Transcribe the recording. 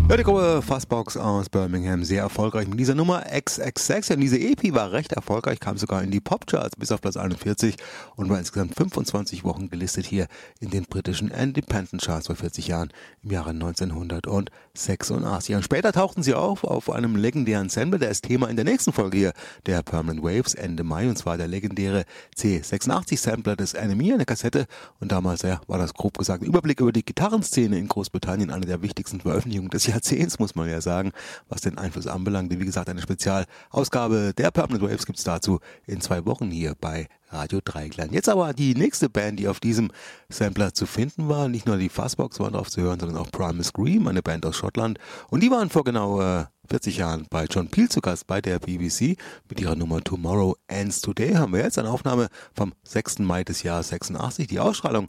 Ja, die Gruppe Fuzzbox aus Birmingham, sehr erfolgreich mit dieser Nummer XXX. Ja, diese EP war recht erfolgreich, kam sogar in die Popcharts bis auf Platz 41 und war insgesamt 25 Wochen gelistet hier in den britischen Independent Charts vor 40 Jahren im Jahre 1986. Und später tauchten sie auf einem legendären Sampler, der ist Thema in der nächsten Folge hier, der Permanent Waves Ende Mai, und zwar der legendäre C86-Sampler des Enemy, eine Kassette. Und damals war das grob gesagt ein Überblick über die Gitarrenszene in Großbritannien, eine der wichtigsten Veröffentlichungen des Jahrzehnts, muss man ja sagen, was den Einfluss anbelangt. Wie gesagt, eine Spezialausgabe der Permanent Waves gibt's dazu in 2 Wochen hier bei Radio Dreieckland. Jetzt aber die nächste Band, die auf diesem Sampler zu finden war. Nicht nur die Fuzzbox waren drauf zu hören, sondern auch Primal Scream, eine Band aus Schottland. Und die waren vor genau 40 Jahren bei John Peel zu Gast bei der BBC mit ihrer Nummer Tomorrow Ends Today. Haben wir jetzt eine Aufnahme vom 6. Mai des Jahres 86. Die Ausstrahlung